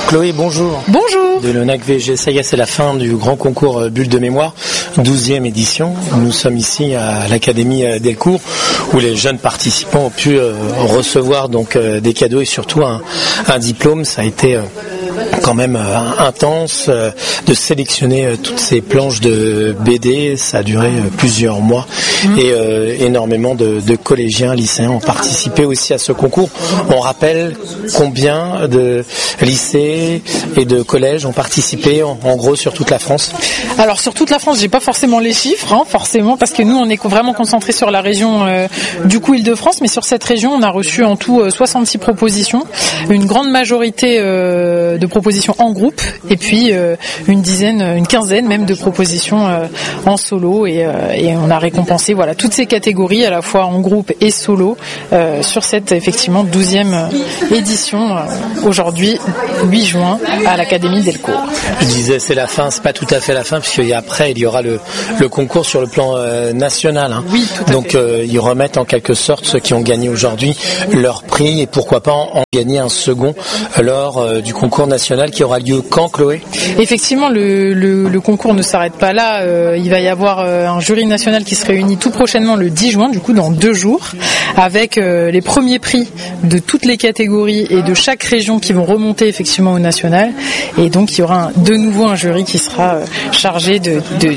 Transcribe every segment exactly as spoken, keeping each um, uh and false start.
Chloé, bonjour. Bonjour. De l'O N A C V G, ça y est, c'est la fin du grand concours Bulle de mémoire, douzième édition. Nous sommes ici à l'Académie Delcourt, où les jeunes participants ont pu euh, recevoir donc euh, des cadeaux et surtout un, un diplôme. Ça a été euh, quand même euh, intense euh, de sélectionner euh, toutes ces planches de B D. Ça a duré euh, plusieurs mois mmh. et euh, énormément de, de collégiens, lycéens ont participé aussi à ce concours. On rappelle combien de lycées et de collèges ont participé en, en gros sur toute la France. Alors sur toute la France, j'ai pas forcément les chiffres, hein, forcément, parce que nous on est vraiment concentré sur la région euh, du coup Île-de-France, mais sur cette région on a reçu en tout euh, soixante-six propositions, une grande majorité euh, de propositions en groupe, et puis euh, une dizaine, une quinzaine même de propositions euh, en solo, et, euh, et on a récompensé voilà toutes ces catégories à la fois en groupe et solo euh, sur cette effectivement douzième édition euh, aujourd'hui huit juin à l'Académie Delcourt. Je disais c'est la fin, c'est pas tout à fait la fin puisqu'il y a après il y aura le, le concours sur le plan euh, national. Hein. Oui, tout à Donc fait. Euh, ils remettent en quelque sorte ceux qui ont gagné aujourd'hui leur prix et pourquoi pas en, en gagner un second lors euh, du concours national qui aura lieu quand, Chloé ? Effectivement, le, le, le concours ne s'arrête pas là. Euh, il va y avoir euh, un jury national qui se réunit tout prochainement le dix juin, du coup dans deux jours, avec euh, les premiers prix de toutes les catégories et de chaque région qui vont remonter effectivement au national. Et donc il y aura un, de nouveau un jury qui sera euh, chargé de, de,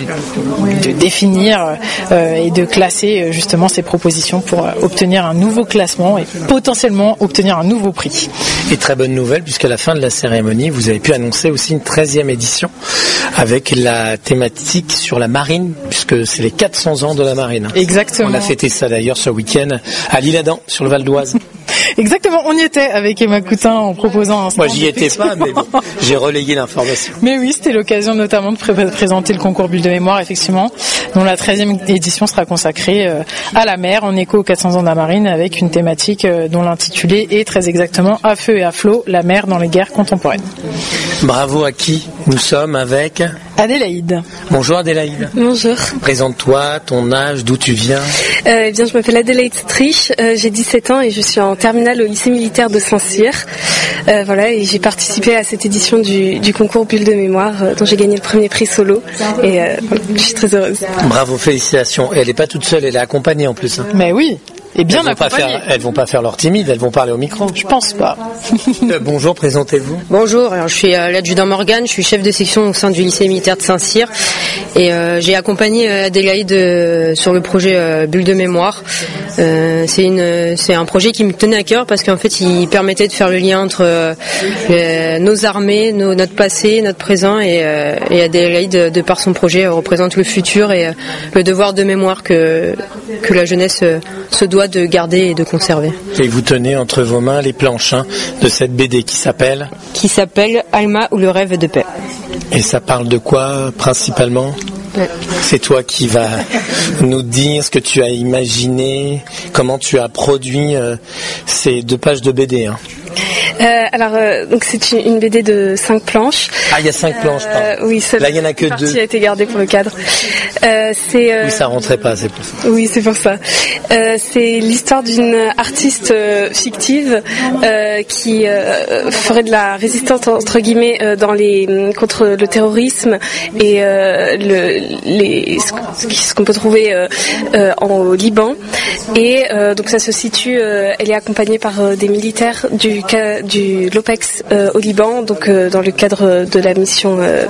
de définir euh, et de classer euh, justement ces propositions pour euh, obtenir un nouveau classement et potentiellement obtenir un nouveau prix. Et très bonne nouvelle puisqu'à la fin de la cérémonie, vous avez pu annoncer aussi une treizième édition avec la thématique sur la marine, puisque c'est les quatre cents ans de la marine. Exactement. On a fêté ça d'ailleurs ce week-end à l'Isle-Adam, sur le Val d'Oise. Exactement, on y était avec Emma Coutin en proposant un stand. Moi j'y étais pas, mais bon, j'ai relayé l'information. Mais oui, c'était l'occasion notamment de pré- présenter le concours Bulle de mémoire, effectivement, dont la treizième édition sera consacrée euh, à la mer, en écho aux quatre cents ans de la marine, avec une thématique euh, dont l'intitulé est très exactement « À feu et à flot, la mer dans les guerres contemporaines ». Bravo à qui nous sommes avec Adélaïde. Bonjour Adélaïde. Bonjour. Présente-toi, ton âge, d'où tu viens. Euh, eh bien, je m'appelle Adélaïde Strich, euh, j'ai dix-sept ans et je suis en terminale au lycée militaire de Saint-Cyr. Euh, voilà, et j'ai participé à cette édition du, du concours Bulle de mémoire, euh, dont j'ai gagné le premier prix solo. Et euh, je suis très heureuse. Bravo, félicitations. Et elle n'est pas toute seule, elle est accompagnée en plus. Hein. Mais oui. Et bien elles vont pas faire, elles vont pas faire leur timide, elles vont parler au micro. Je pense pas. euh, bonjour, présentez-vous. Bonjour, alors je suis euh, l'adjudant Morgane, je suis chef de section au sein du lycée militaire de Saint-Cyr et euh, j'ai accompagné euh, Adélaïde euh, sur le projet euh, Bulle de mémoire. Euh, c'est une, c'est un projet qui me tenait à cœur parce qu'en fait il permettait de faire le lien entre euh, euh, nos armées, nos, notre passé, notre présent et, euh, et Adélaïde de par son projet représente le futur et euh, le devoir de mémoire que que la jeunesse euh, se doit de garder et de conserver. Et vous tenez entre vos mains les planches hein, de cette B D qui s'appelle Qui s'appelle Alma ou le rêve de paix. Et ça parle de quoi principalement ? Ouais. C'est toi qui vas nous dire ce que tu as imaginé, comment tu as produit euh, ces deux pages de B D. Hein. Euh, alors, euh, donc c'est une, une B D de cinq planches. Ah, il y a cinq planches, pardon. Euh, oui, là il y en a que deux. Qui a été gardée pour le cadre. Euh, c'est. Euh... Oui, ça rentrait pas, c'est pour ça. Oui, c'est pour ça. Euh, c'est l'histoire d'une artiste euh, fictive euh, qui euh, ferait de la résistance entre guillemets euh, dans les contre le terrorisme et euh, le, les ce qu'on peut trouver euh, euh, en, au Liban. Et euh, donc ça se situe. Euh, elle est accompagnée par euh, des militaires du du l'OPEX euh, au Liban, donc euh, dans le cadre de la mission euh,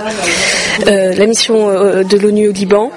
euh, la mission euh, de l'ONU au Liban.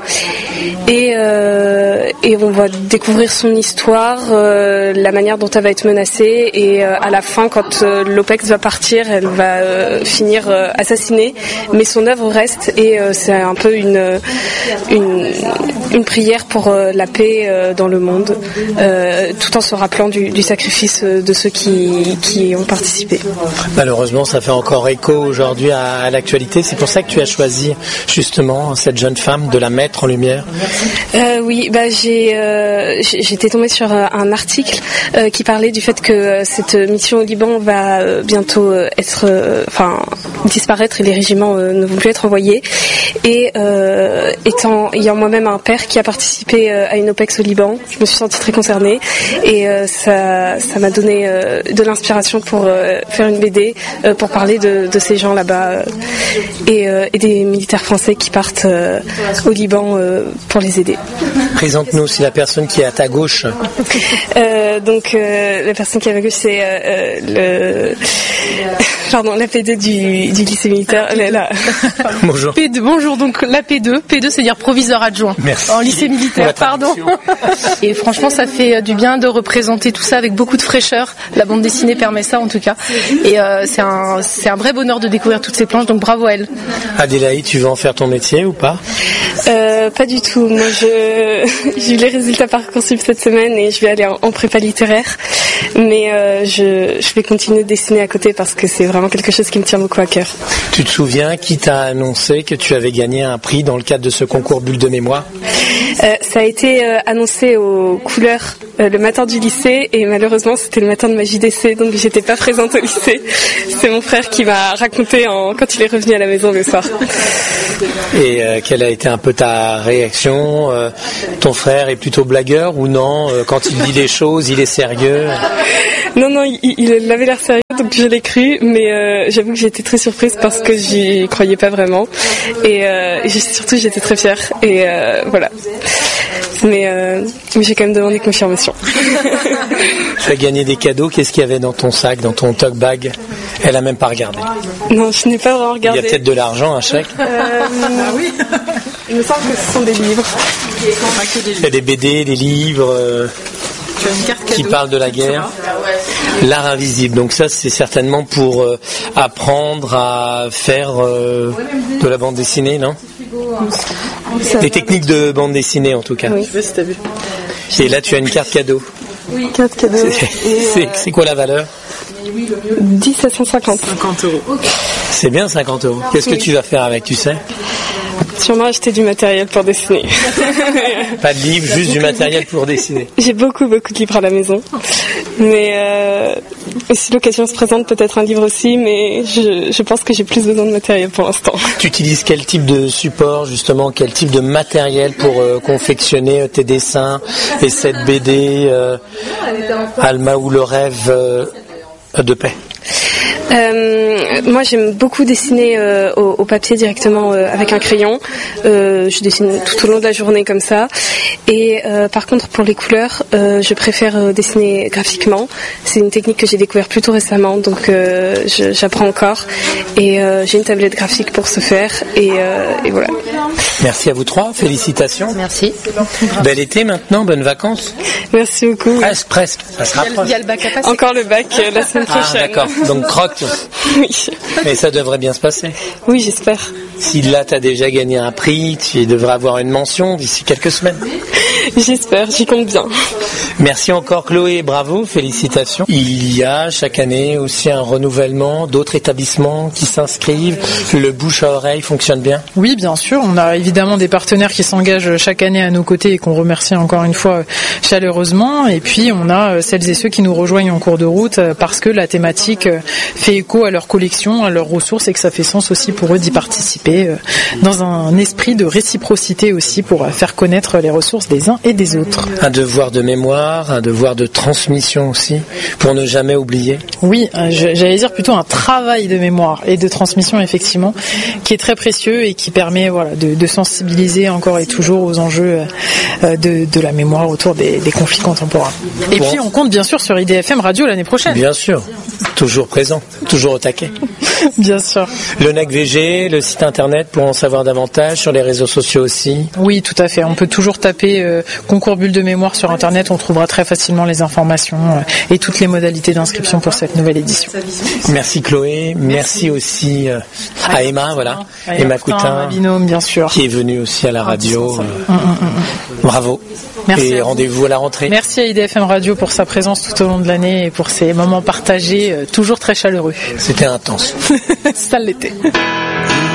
Et, euh, et on va découvrir son histoire, euh, la manière dont elle va être menacée, et euh, à la fin, quand euh, l'OPEX va partir, elle va euh, finir euh, assassinée, mais son œuvre reste, et euh, c'est un peu une une, une prière pour euh, la paix euh, dans le monde, euh, tout en se rappelant du, du sacrifice de ceux qui, qui ont participé. Malheureusement, ça fait encore écho aujourd'hui à, à l'actualité. C'est pour ça que tu as choisi justement cette jeune femme, de la mettre en lumière. Euh, oui, bah j'ai euh, j'étais tombée sur euh, un article euh, qui parlait du fait que euh, cette mission au Liban va euh, bientôt euh, être, enfin, euh, disparaître et les régiments euh, ne vont plus être envoyés. Et euh, étant ayant moi-même un père frère qui a participé euh, à une OPEX au Liban. Je me suis sentie très concernée et euh, ça, ça m'a donné euh, de l'inspiration pour euh, faire une B D, euh, pour parler de, de ces gens là-bas euh, et, euh, et des militaires français qui partent euh, au Liban euh, pour les aider. Présente-nous aussi la personne qui est à ta gauche. Euh, donc euh, la personne qui est à ma gauche, c'est euh, le pardon la P deux du, du lycée militaire. La, la... Bonjour. P deux, bonjour, donc la P deux, P deux c'est-à-dire proviseur adjoint. Merci. En lycée militaire, pardon. Et franchement, ça fait du bien de représenter tout ça avec beaucoup de fraîcheur. La bande dessinée permet ça en tout cas. Et euh, c'est un c'est un vrai bonheur de découvrir toutes ces planches. Donc bravo à elle. Adélaïde, tu veux en faire ton métier ou pas? Euh, pas du tout. Moi, je j'ai eu les résultats Parcoursup cette semaine et je vais aller en, en prépa littéraire. Mais euh, je je vais continuer de dessiner à côté parce que c'est vraiment quelque chose qui me tient beaucoup à cœur. Tu te souviens qui t'a annoncé que tu avais gagné un prix dans le cadre de ce concours Bulle de mémoire? euh, Ça a été euh, annoncé aux couleurs euh, le matin du lycée et malheureusement c'était le matin de ma J D C, donc j'étais pas présente au lycée. C'est mon frère qui m'a raconté en, quand il est revenu à la maison le soir. Et euh, quelle a été un peu ta réaction? euh, Ton frère est plutôt blagueur ou non? euh, Quand il dit les choses, il est sérieux? Non, non, il, il avait l'air sérieux, donc je l'ai cru, mais euh, j'avoue que j'ai été très surprise parce que j'y croyais pas vraiment. Et, euh, et surtout, j'étais très fière. Et euh, voilà. Mais, euh, mais j'ai quand même demandé confirmation. Tu as gagné des cadeaux. Qu'est-ce qu'il y avait dans ton sac, dans ton tote bag? Elle a même pas regardé. Non, je n'ai pas vraiment regardé. Il y a peut-être de l'argent, un chèque. Euh, ah oui. Il me semble que ce sont des livres. Il y a des B D, des livres euh, qui parlent de la guerre. L'art invisible. Donc ça, c'est certainement pour euh, apprendre à faire euh, de la bande dessinée, non? Des techniques de bande dessinée, en tout cas. Oui. Et là, tu as une carte cadeau. Oui. Carte cadeau. C'est, c'est, c'est quoi la valeur? dix à cent cinquante. cinquante euros. C'est bien cinquante euros. Qu'est-ce que Oui. tu vas faire avec, tu sais? Sûrement acheter du matériel pour dessiner. Pas de livre, juste du matériel pour dessiner. J'ai beaucoup, beaucoup de livres à la maison. Mais euh, si l'occasion se présente, peut-être un livre aussi, mais je, je pense que j'ai plus besoin de matériel pour l'instant. Tu utilises quel type de support, justement, quel type de matériel pour euh, confectionner tes dessins et cette B D euh, Alma ou le rêve euh, de paix? Euh, moi j'aime beaucoup dessiner euh, au, au papier directement euh, avec un crayon. Euh, je dessine tout au long de la journée comme ça. Et euh, par contre pour les couleurs, euh, je préfère euh, dessiner graphiquement. C'est une technique que j'ai découvert plutôt récemment, donc euh, je, j'apprends encore. Et euh, j'ai une tablette graphique pour ce faire. Et, euh, et voilà. Merci à vous trois, félicitations. Merci. Bel été maintenant, bonnes vacances. Merci beaucoup. Presque, presque, ça se rapproche. Il y a le bac à passer. Encore le bac euh, la semaine Ah prochaine. d'accord, donc croque. Oui. Mais ça devrait bien se passer. Oui, j'espère. Si là tu as déjà gagné un prix, tu devrais avoir une mention d'ici quelques semaines. J'espère, j'y compte bien. Merci encore Chloé, bravo, félicitations. Il y a chaque année aussi un renouvellement d'autres établissements qui s'inscrivent. Le bouche à oreille fonctionne bien? Oui, bien sûr. On a évidemment des partenaires qui s'engagent chaque année à nos côtés et qu'on remercie encore une fois chaleureusement. Et puis, on a celles et ceux qui nous rejoignent en cours de route parce que la thématique fait écho à leur collection, à leurs ressources et que ça fait sens aussi pour eux d'y participer dans un esprit de réciprocité aussi pour faire connaître les ressources des uns et des autres. Un devoir de mémoire, un devoir de transmission aussi, pour ne jamais oublier. Oui, j'allais dire plutôt un travail de mémoire et de transmission effectivement, qui est très précieux et qui permet voilà de, de sensibiliser encore et toujours aux enjeux de, de la mémoire autour des, des conflits contemporains. Et bon. Puis on compte bien sûr sur I D F M Radio l'année prochaine. Bien sûr, toujours présent, toujours au taquet. Bien sûr. Le N A C V G, le site internet pour en savoir davantage, sur les réseaux sociaux aussi. Oui, tout à fait. On peut toujours taper euh, concours Bulle de mémoire sur internet, on trouvera très facilement les informations euh, et toutes les modalités d'inscription pour cette nouvelle édition. Merci Chloé, merci, merci aussi euh, à Emma, voilà, à Emma Coutin, binôme, bien sûr, qui est venue aussi à la radio. Euh, hum, hum, hum. Bravo. Merci. Et rendez-vous à la rentrée. Merci à I D F M Radio pour sa présence tout au long de l'année et pour ces moments partagés, euh, toujours très chaleureux. C'était intense. Ça l'était.